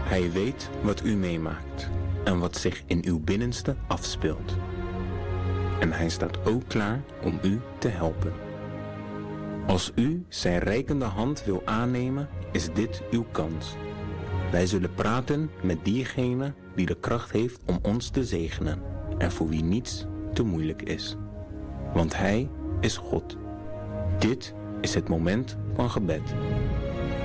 Hij weet wat u meemaakt en wat zich in uw binnenste afspeelt. En hij staat ook klaar om u te helpen. Als u zijn reikende hand wil aannemen, is dit uw kans. Wij zullen praten met diegene die de kracht heeft om ons te zegenen en voor wie niets te moeilijk is. Want hij is God. Dit is het moment van gebed.